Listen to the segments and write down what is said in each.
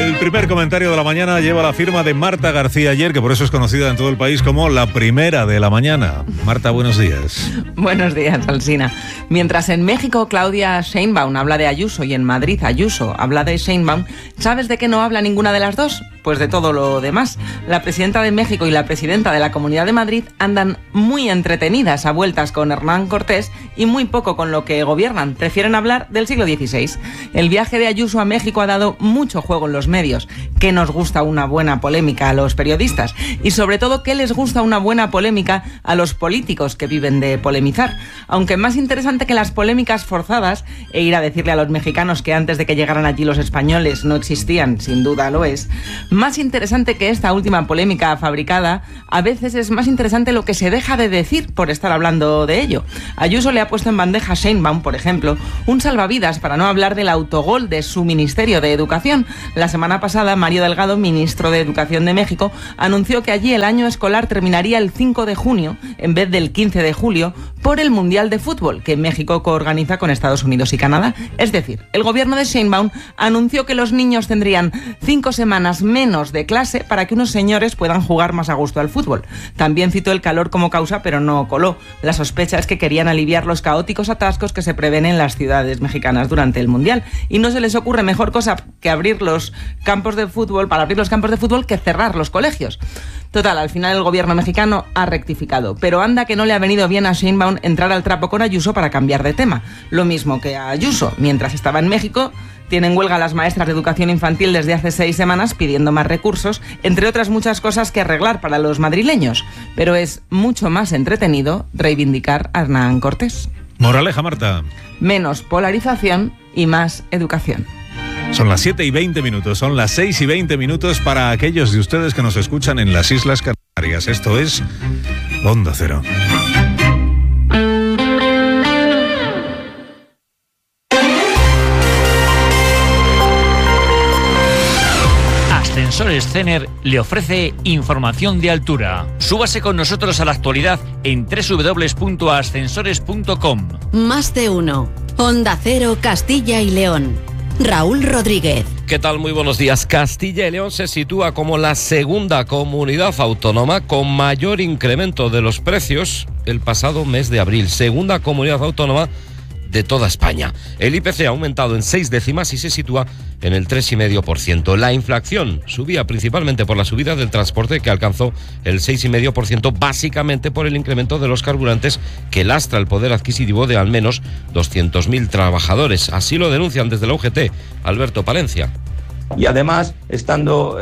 El primer comentario de la mañana lleva la firma de Marta García Aller, que por eso es conocida en todo el país como la primera de la mañana. Marta, buenos días. Buenos días, Alsina. Mientras en México Claudia Sheinbaum habla de Ayuso y en Madrid Ayuso habla de Sheinbaum, ¿sabes de qué no habla ninguna de las dos? Pues de todo lo demás. La presidenta de México y la presidenta de la Comunidad de Madrid andan muy entretenidas a vueltas con Hernán Cortés y muy poco con lo que gobiernan. Prefieren hablar del siglo XVI. El viaje de Ayuso a México ha dado mucho juego en los medios. ¿Qué nos gusta una buena polémica a los periodistas? Y sobre todo, ¿qué les gusta una buena polémica a los políticos que viven de polemizar? Aunque más interesante que las polémicas forzadas, e ir a decirle a los mexicanos que antes de que llegaran allí los españoles no existían, sin duda lo es, más interesante que esta última polémica fabricada, a veces es más interesante lo que se deja de decir por estar hablando de ello. Ayuso le ha puesto en bandeja a Sheinbaum, por ejemplo, un salvavidas para no hablar del autogol de su Ministerio de Educación. La semana pasada, Mario Delgado, ministro de Educación de México, anunció que allí el año escolar terminaría el 5 de junio, en vez del 15 de julio, por el Mundial de Fútbol, que México coorganiza con Estados Unidos y Canadá. Es decir, el gobierno de Sheinbaum anunció que los niños tendrían 5 semanas menos de clase para que unos señores puedan jugar más a gusto al fútbol. También citó el calor como causa, pero no coló. La sospecha es que querían aliviar los caóticos atascos que se prevén en las ciudades mexicanas durante el Mundial. Y no se les ocurre mejor cosa que abrir los campos de fútbol, para abrir los campos de fútbol, que cerrar los colegios. Total, al final el gobierno mexicano ha rectificado, pero anda que no le ha venido bien a Sheinbaum entrar al trapo con Ayuso para cambiar de tema. Lo mismo que a Ayuso. Mientras estaba en México, tienen huelga las maestras de educación infantil desde hace 6 semanas pidiendo más recursos, entre otras muchas cosas que arreglar para los madrileños. Pero es mucho más entretenido reivindicar a Hernán Cortés. Moraleja, Marta. Menos polarización y más educación. Son las 7:20, son las 6:20 para aquellos de ustedes que nos escuchan en las Islas Canarias. Esto es Onda Cero. Ascensores Cener le ofrece información de altura. Súbase con nosotros a la actualidad en www.ascensores.com. Más de uno. Onda Cero, Castilla y León. Raúl Rodríguez. ¿Qué tal? Muy buenos días. Castilla y León se sitúa como la segunda comunidad autónoma con mayor incremento de los precios el pasado mes de abril. Segunda comunidad autónoma de toda España. El IPC ha aumentado en 6 décimas y se sitúa en el 3,5%. La inflación subía principalmente por la subida del transporte, que alcanzó el 6,5%, básicamente por el incremento de los carburantes que lastra el poder adquisitivo de al menos 200.000 trabajadores. Así lo denuncian desde la UGT. Alberto Palencia. Y además estando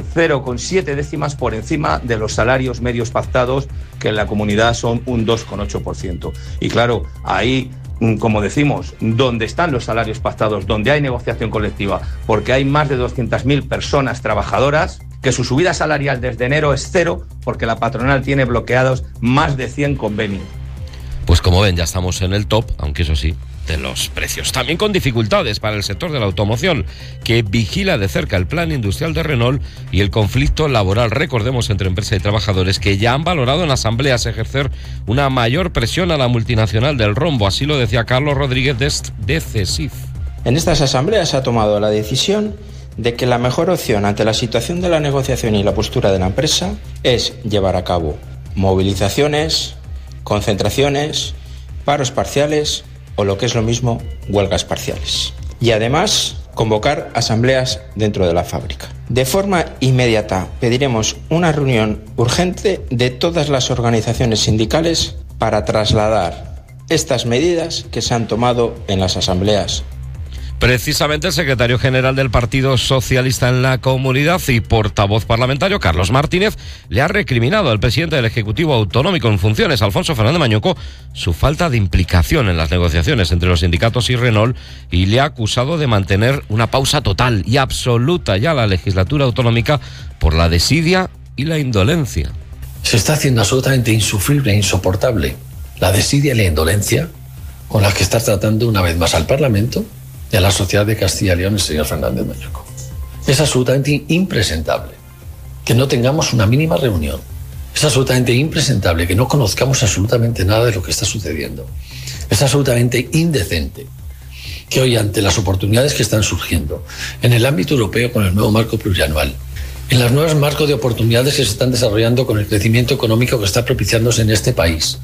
0,7 décimas por encima de los salarios medios pactados, que en la comunidad son un 2,8%. Y claro, ahí, como decimos, donde están los salarios pactados, donde hay negociación colectiva, porque hay más de 200.000 personas trabajadoras, que su subida salarial desde enero es 0, porque la patronal tiene bloqueados más de 100 convenios. Pues como ven, ya estamos en el top, aunque eso sí, de los precios. También con dificultades para el sector de la automoción, que vigila de cerca el plan industrial de Renault y el conflicto laboral, recordemos, entre empresa y trabajadores, que ya han valorado en asambleas ejercer una mayor presión a la multinacional del rombo. Así lo decía Carlos Rodríguez de CESIF. En estas asambleas se ha tomado la decisión de que la mejor opción ante la situación de la negociación y la postura de la empresa es llevar a cabo movilizaciones, concentraciones, paros parciales o, lo que es lo mismo, huelgas parciales. Y además, convocar asambleas dentro de la fábrica. De forma inmediata pediremos una reunión urgente de todas las organizaciones sindicales para trasladar estas medidas que se han tomado en las asambleas. Precisamente el secretario general del Partido Socialista en la comunidad y portavoz parlamentario, Carlos Martínez, le ha recriminado al presidente del Ejecutivo Autonómico en funciones, Alfonso Fernández Mañueco, su falta de implicación en las negociaciones entre los sindicatos y Renault, y le ha acusado de mantener una pausa total y absoluta ya la legislatura autonómica por la desidia y la indolencia. Se está haciendo absolutamente insufrible e insoportable la desidia y la indolencia con las que está tratando una vez más al Parlamento y a la sociedad de Castilla y León el señor Fernández Mañueco. Es absolutamente impresentable que no tengamos una mínima reunión. Es absolutamente impresentable que no conozcamos absolutamente nada de lo que está sucediendo. Es absolutamente indecente que hoy, ante las oportunidades que están surgiendo en el ámbito europeo con el nuevo marco plurianual, en los nuevos marcos de oportunidades que se están desarrollando con el crecimiento económico que está propiciándose en este país.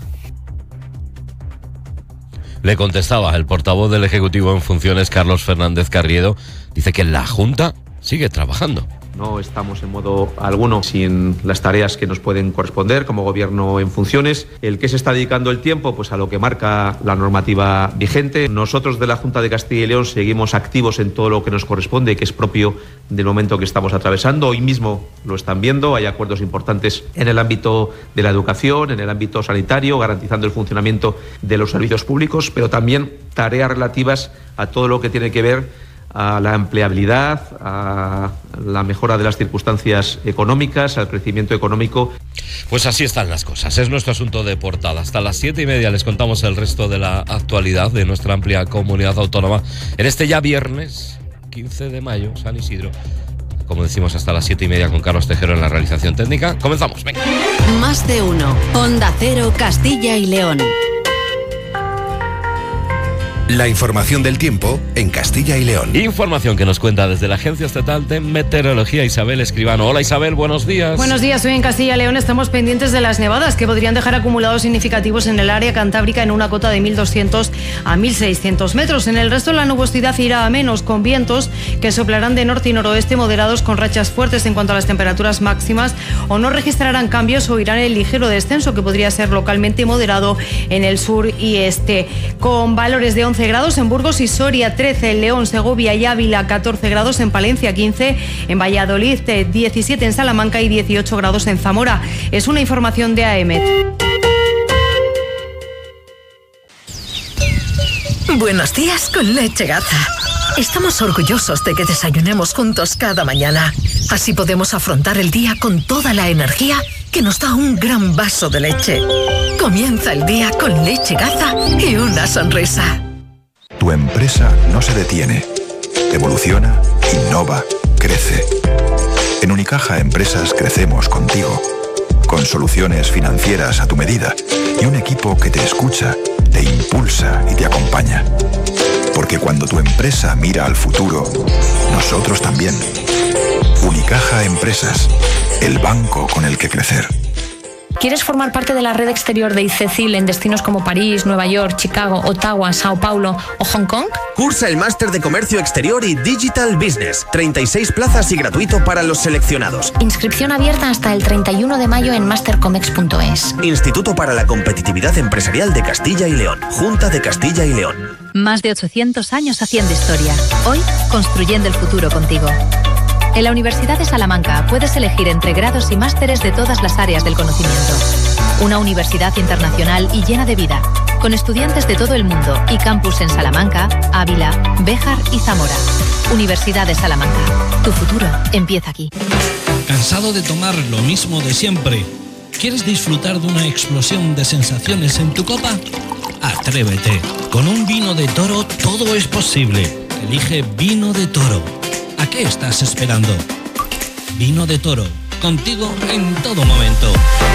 Le contestaba el portavoz del Ejecutivo en funciones, Carlos Fernández Carriedo, dice que la Junta sigue trabajando. No estamos en modo alguno sin las tareas que nos pueden corresponder como gobierno en funciones. ¿El que se está dedicando el tiempo? Pues a lo que marca la normativa vigente. Nosotros de la Junta de Castilla y León seguimos activos en todo lo que nos corresponde, que es propio del momento que estamos atravesando. Hoy mismo lo están viendo, hay acuerdos importantes en el ámbito de la educación, en el ámbito sanitario, garantizando el funcionamiento de los servicios públicos, pero también tareas relativas a todo lo que tiene que ver a la empleabilidad, a la mejora de las circunstancias económicas, al crecimiento económico. Pues así están las cosas, es nuestro asunto de portada. Hasta las 7:30 les contamos el resto de la actualidad de nuestra amplia comunidad autónoma en este ya viernes 15 de mayo, San Isidro. Como decimos, hasta las 7:30 con Carlos Tejero en la realización técnica. Comenzamos, venga. Más de uno. Onda Cero, Castilla y León. La información del tiempo en Castilla y León. Información que nos cuenta desde la Agencia Estatal de Meteorología, Isabel Escribano. Hola Isabel, buenos días. Buenos días, hoy en Castilla y León estamos pendientes de las nevadas que podrían dejar acumulados significativos en el área cantábrica en una cota de 1.200 a 1.600 metros. En el resto la nubosidad irá a menos, con vientos que soplarán de norte y noroeste moderados con rachas fuertes en cuanto a las temperaturas máximas, o no registrarán cambios o irán en ligero descenso que podría ser localmente moderado en el sur y este, con valores de 11 grados en Burgos y Soria, 13 en León, Segovia y Ávila, 14 grados en Palencia, 15 en Valladolid, 17 en Salamanca y 18 grados en Zamora. Es una información de AEMET. Buenos días con Leche Gaza. Estamos orgullosos de que desayunemos juntos cada mañana. Así podemos afrontar el día con toda la energía que nos da un gran vaso de leche. Comienza el día con Leche Gaza y una sonrisa. Tu empresa no se detiene. Evoluciona, innova, crece. En Unicaja Empresas crecemos contigo. Con soluciones financieras a tu medida y un equipo que te escucha, te impulsa y te acompaña. Porque cuando tu empresa mira al futuro, nosotros también. Unicaja Empresas, el banco con el que crecer. ¿Quieres formar parte de la red exterior de ICECIL en destinos como París, Nueva York, Chicago, Ottawa, Sao Paulo o Hong Kong? Cursa el Máster de Comercio Exterior y Digital Business. 36 plazas y gratuito para los seleccionados. Inscripción abierta hasta el 31 de mayo en mastercomex.es. Instituto para la Competitividad Empresarial de Castilla y León. Junta de Castilla y León. Más de 800 años haciendo historia. Hoy, construyendo el futuro contigo. En la Universidad de Salamanca puedes elegir entre grados y másteres de todas las áreas del conocimiento. Una universidad internacional y llena de vida, con estudiantes de todo el mundo y campus en Salamanca, Ávila, Béjar y Zamora. Universidad de Salamanca. Tu futuro empieza aquí. ¿Cansado de tomar lo mismo de siempre? ¿Quieres disfrutar de una explosión de sensaciones en tu copa? Atrévete. Con un vino de Toro todo es posible. Elige Vino de Toro. ¿A qué estás esperando? Vino de Toro, contigo en todo momento.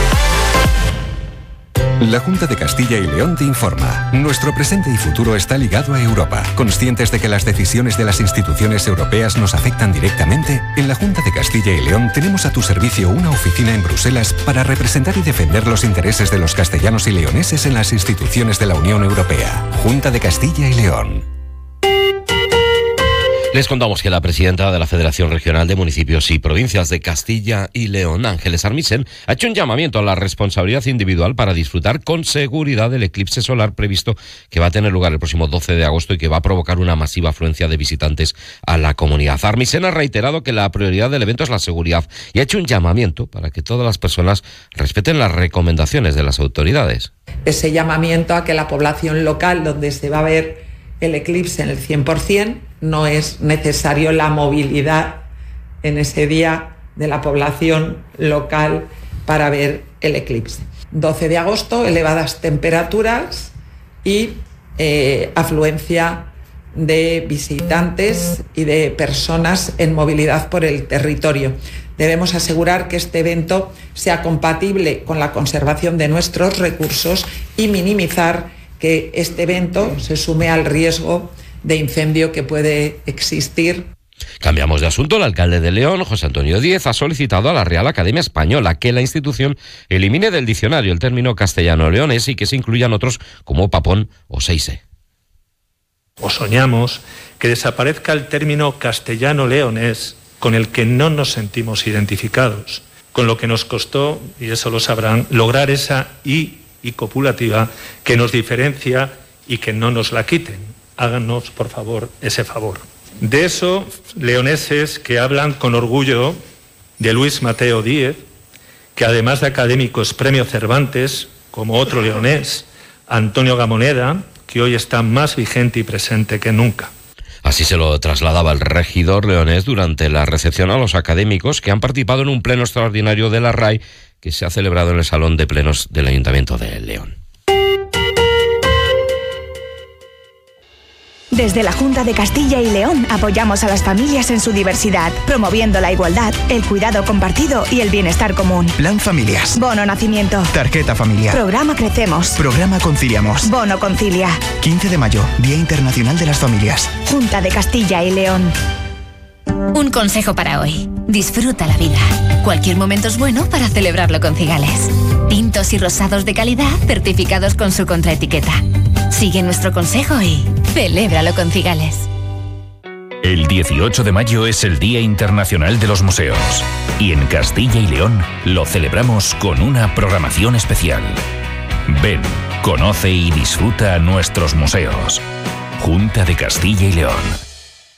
La Junta de Castilla y León te informa. Nuestro presente y futuro está ligado a Europa. Conscientes de que las decisiones de las instituciones europeas nos afectan directamente, en la Junta de Castilla y León tenemos a tu servicio una oficina en Bruselas para representar y defender los intereses de los castellanos y leoneses en las instituciones de la Unión Europea. Junta de Castilla y León. Les contamos que la presidenta de la Federación Regional de Municipios y Provincias de Castilla y León, Ángeles Armisen, ha hecho un llamamiento a la responsabilidad individual para disfrutar con seguridad del eclipse solar previsto que va a tener lugar el próximo 12 de agosto y que va a provocar una masiva afluencia de visitantes a la comunidad. Armisen ha reiterado que la prioridad del evento es la seguridad y ha hecho un llamamiento para que todas las personas respeten las recomendaciones de las autoridades. Ese llamamiento a que la población local, donde se va a ver el eclipse en el 100%, no es necesario la movilidad en ese día de la población local para ver el eclipse. 12 de agosto, elevadas temperaturas y afluencia de visitantes y de personas en movilidad por el territorio. Debemos asegurar que este evento sea compatible con la conservación de nuestros recursos y minimizar que este evento se sume al riesgo de incendio que puede existir. Cambiamos de asunto. El alcalde de León, José Antonio Díez, ha solicitado a la Real Academia Española que la institución elimine del diccionario el término castellano-leonés y que se incluyan otros como papón o seise. O soñamos que desaparezca el término castellano-leonés con el que no nos sentimos identificados, con lo que nos costó, y eso lo sabrán, lograr esa I copulativa que nos diferencia y que no nos la quiten. Háganos, por favor, ese favor. De eso, leoneses que hablan con orgullo de Luis Mateo Díez, que además de académico es premio Cervantes, como otro leonés, Antonio Gamoneda, que hoy está más vigente y presente que nunca. Así se lo trasladaba el regidor leonés durante la recepción a los académicos que han participado en un pleno extraordinario de la RAI que se ha celebrado en el Salón de Plenos del Ayuntamiento de León. Desde la Junta de Castilla y León apoyamos a las familias en su diversidad, promoviendo la igualdad, el cuidado compartido y el bienestar común. Plan Familias. Bono Nacimiento. Tarjeta familiar. Programa Crecemos. Programa Conciliamos. Bono Concilia. 15 de mayo, Día Internacional de las Familias. Junta de Castilla y León. Un consejo para hoy. Disfruta la vida. Cualquier momento es bueno para celebrarlo con Cigales. Tintos y rosados de calidad certificados con su contraetiqueta. Sigue nuestro consejo y celébralo con Cigales. El 18 de mayo es el Día Internacional de los Museos. Y en Castilla y León lo celebramos con una programación especial. Ven, conoce y disfruta nuestros museos. Junta de Castilla y León.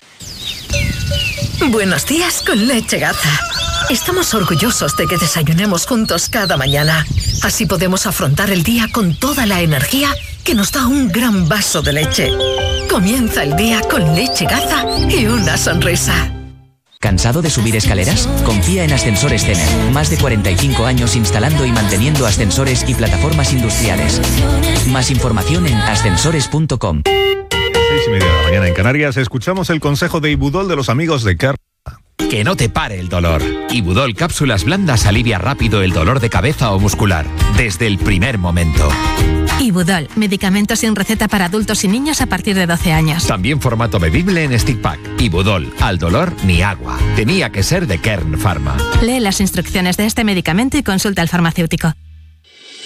Buenos días con Leche Gaza. Estamos orgullosos de que desayunemos juntos cada mañana. Así podemos afrontar el día con toda la energía que nos da un gran vaso de leche. Comienza el día con Leche Gaza y una sonrisa. ¿Cansado de subir escaleras? Confía en Ascensores Cener. Más de 45 años instalando y manteniendo ascensores y plataformas industriales. Más información en ascensores.com. 6:30 de la mañana en Canarias, escuchamos el consejo de Ibudol de los amigos de Car. Que no te pare el dolor. Ibudol Cápsulas Blandas alivia rápido el dolor de cabeza o muscular, desde el primer momento. Ibudol, medicamento sin receta para adultos y niños a partir de 12 años. También formato bebible en stick pack. Ibudol, al dolor ni agua. Tenía que ser de Kern Pharma. Lee las instrucciones de este medicamento y consulta al farmacéutico.